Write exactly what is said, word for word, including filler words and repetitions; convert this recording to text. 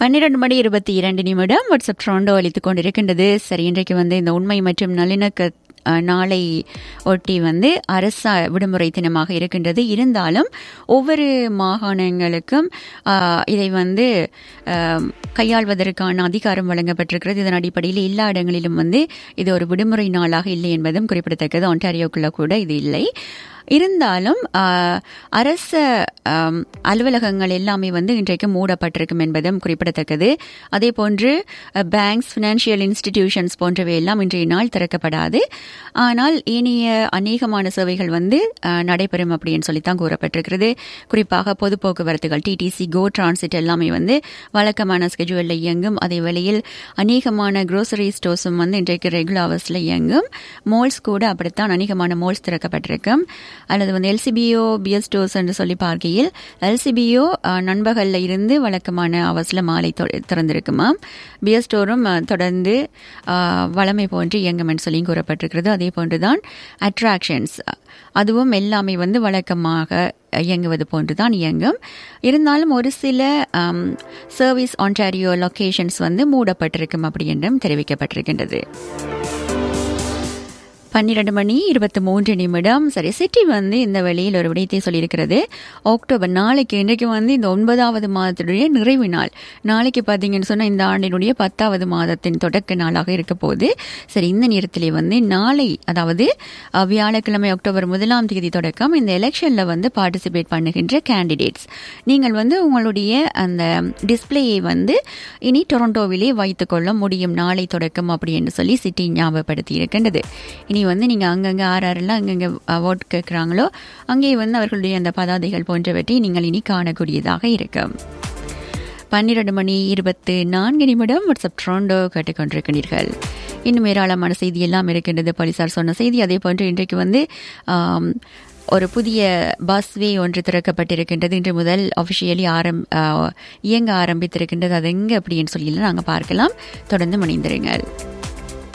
பன்னிரண்டு மணி இருபத்தி இரண்டு நிமிடம் வாட்ஸ்அப் ட்ரோண்டோ அளித்துக் கொண்டிருக்கின்றது. சரி, இன்றைக்கு வந்து இந்த உண்மை மற்றும் நல்லிணக்க நாளை ஒட்டி வந்து அரச விடுமுறை தினமாக இருக்கின்றது. இருந்தாலும் ஒவ்வொரு மாகாணங்களுக்கும் இதை வந்து கையாள்வதற்கான அதிகாரம் வழங்கப்பட்டிருக்கிறது. இதன் அடிப்படையில் எல்லா இடங்களிலும் வந்து இது ஒரு விடுமுறை நாளாக இல்லை என்பதும் குறிப்பிடத்தக்கது. ஒன்டாரியோக்குள்ள கூட இது இல்லை. இருந்தாலும் அரச அலுவலகங்கள் எல்லாமே வந்து இன்றைக்கு மூடப்பட்டிருக்கும் என்பதும் குறிப்பிடத்தக்கது. அதே போன்று பேங்க்ஸ், பினான்சியல் இன்ஸ்டிடியூஷன்ஸ் போன்றவை எல்லாம் இன்றைய நாள் திறக்கப்படாது. ஆனால் ஏனைய அநேகமான சேவைகள் வந்து நடைபெறும் அப்படின்னு சொல்லித்தான் கூறப்பட்டிருக்கிறது. குறிப்பாக பொது போக்குவரத்துகள், டிடிசி, கோ டிரான்சிட் எல்லாமே வந்து வழக்கமான ஸ்கெட்யூலில் இயங்கும். அதே வேளையில் அநேகமான குரோசரி ஸ்டோர்ஸும் வந்து இன்றைக்கு ரெகுலர் ஹவர்ஸில் இயங்கும். மால்ஸ் கூட அப்படித்தான், அநேகமான மால்ஸ் திறக்கப்பட்டிருக்கும். அல்லது வந்து எல்சிபிஓ, பிஎஸ் ஸ்டோர்ஸ் என்று சொல்லி பார்க்கையில் எல்சிபிஓ நண்பகலில் இருந்து வழக்கமான அவசில் மாலை திறந்திருக்குமா. பிஎஸ் ஸ்டோரும் தொடர்ந்து வளமை போன்று இயங்கும் என்று சொல்லி கூறப்பட்டிருக்கிறது. அதே போன்றுதான் அட்ராக்ஷன்ஸ், அதுவும் எல்லாமே வந்து வழக்கமாக இயங்குவது போன்றுதான் இயங்கும். இருந்தாலும் ஒரு சில சர்வீஸ் ஒன்டாரியோ லொகேஷன்ஸ் வந்து மூடப்பட்டிருக்கும் அப்படி என்றும் தெரிவிக்கப்பட்டிருக்கின்றது. பன்னிரண்டு மணி இருபத்தி மூன்று நிமிடம். சரி, சிட்டி வந்து இந்த வெளியில் ஒரு விடயத்தை சொல்லியிருக்கிறது. அக்டோபர் நாளைக்கு, இன்றைக்கு வந்து இந்த ஒன்பதாவது மாதத்தினுடைய நிறைவு நாள். நாளைக்கு பார்த்தீங்கன்னு சொன்னால் இந்த ஆண்டினுடைய பத்தாவது மாதத்தின் தொடக்க நாளாக இருக்க போகுது. சரி, இந்த நேரத்திலே வந்து நாளை, அதாவது வியாழக்கிழமை அக்டோபர் முதலாம் தேதி தொடக்கம் இந்த எலெக்ஷனில் வந்து பார்ட்டிசிபேட் பண்ணுகின்ற கேண்டிடேட்ஸ், நீங்கள் வந்து உங்களுடைய அந்த டிஸ்பிளேயை வந்து இனி டொரண்டோவிலே வைத்துக்கொள்ள முடியும் நாளை தொடக்கம் அப்படி என்று சொல்லி சிட்டி ஞாபகப்படுத்தி இருக்கின்றது. இனி வந்து நீங்கள் அங்கங்கே ஆறு ஆறுலாம் அங்கங்கே ஓட் கேட்குறாங்களோ அங்கே வந்து அவர்களுடைய அந்த பதாதைகள் போன்றவற்றை நீங்கள் இனி காணக்கூடியதாக இருக்கும். பன்னிரண்டு மணி இருபத்து நான்கு நிமிடம் வாட்ஸ்அப் ட்ரோண்டோ கேட்டுக்கொண்டிருக்கிறீர்கள். இன்னும் ஏராளமான செய்தி எல்லாம் இருக்கின்றது. போலீசார் சொன்ன செய்தி. அதே போன்று இன்றைக்கு வந்து ஒரு புதிய பஸ்வே ஒன்று திறக்கப்பட்டிருக்கின்றது. இன்று முதல் ஆஃபிஷியலி ஆரம் இயங்க ஆரம்பித்திருக்கின்றது. அது எங்கே அப்படின்னு சொல்லி நாங்கள் பார்க்கலாம். தொடர்ந்து மணிந்திருங்கள்.